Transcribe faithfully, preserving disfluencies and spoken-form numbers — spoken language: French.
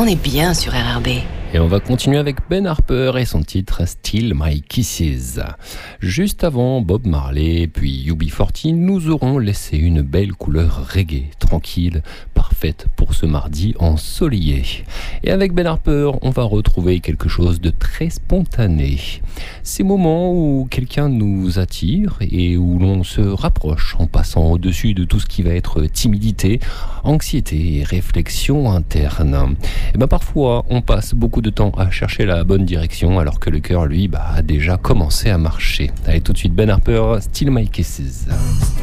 On est bien sur R R B. Et on va continuer avec Ben Harper et son titre Still My Kisses. Juste avant Bob Marley puis U B quarante, nous aurons laissé une belle couleur reggae, tranquille, parfaite pour ce mardi ensoleillé. Et avec Ben Harper, on va retrouver quelque chose de très spontané. Ces moments où quelqu'un nous attire et où l'on se rapproche en passant au-dessus de tout ce qui va être timidité, anxiété et réflexion interne. Et ben parfois, on passe beaucoup de temps à chercher la bonne direction alors que le cœur, lui, bah, a déjà commencé à marcher. Allez, tout de suite, Ben Harper, Still My Kisses.